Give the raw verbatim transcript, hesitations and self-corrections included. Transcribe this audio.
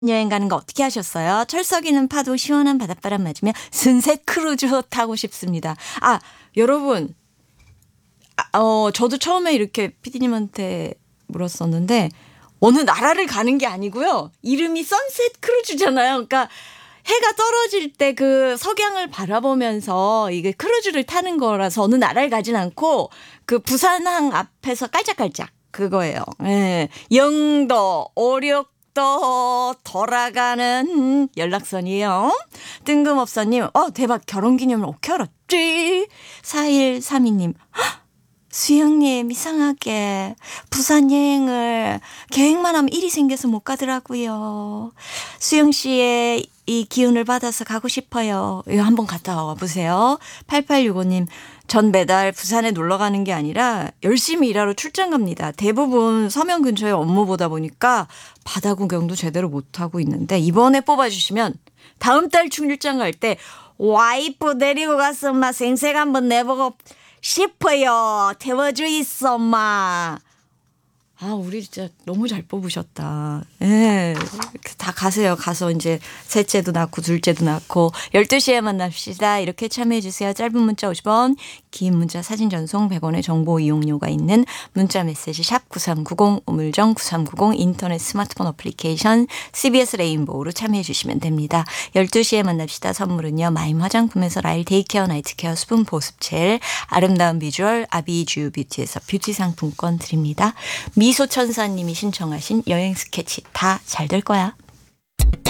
여행 가는 거 어떻게 하셨어요? 철썩이는 파도 시원한 바닷바람 맞으며 sunset 크루즈 타고 싶습니다. 아, 여러분. 아, 어, 저도 처음에 이렇게 피디님한테 물었었는데 어느 나라를 가는 게 아니고요. 이름이 선셋 크루즈잖아요. 그러니까 해가 떨어질 때 그 석양을 바라보면서 이게 크루즈를 타는 거라서 어느 나라를 가진 않고 그 부산항 앞에서 깔짝깔짝 그거예요. 예. 영도, 오륙도 돌아가는 연락선이에요. 뜬금없어님, 어, 대박. 결혼기념일 어떻게 알았지? 사일삼이 님, 수영님 이상하게 부산 여행을 계획만 하면 일이 생겨서 못 가더라고요. 수영 씨의 이 기운을 받아서 가고 싶어요. 이거 한번 갔다 와 보세요. 팔팔육오 님, 전 매달 부산에 놀러 가는 게 아니라 열심히 일하러 출장 갑니다. 대부분 서면 근처에 업무 보다 보니까 바다 구경도 제대로 못하고 있는데 이번에 뽑아주시면 다음 달 출장 갈 때 와이프 데리고 가서 엄마 생색 한번 내보고 싶어요. 태워주 있어, 엄마. 아, 우리 진짜 너무 잘 뽑으셨다. 예. 다 가세요. 가서 이제 셋째도 낳고 둘째도 낳고 열두 시에 만납시다. 이렇게 참여해 주세요. 짧은 문자 오십 원, 긴 문자 사진 전송 백 원의 정보 이용료가 있는 문자 메시지 샵 구삼구공, 우물정 구삼구공, 인터넷 스마트폰 어플리케이션 씨비에스 레인보우로 참여해 주시면 됩니다. 열두 시에 만납시다. 선물은요. 마임 화장품에서 라일 데이케어 나이트케어 수분 보습젤, 아름다운 비주얼 아비주 뷰티에서 뷰티 상품권 드립니다. 미소천사님이 신청하신 여행 스케치 다 잘 될 거야.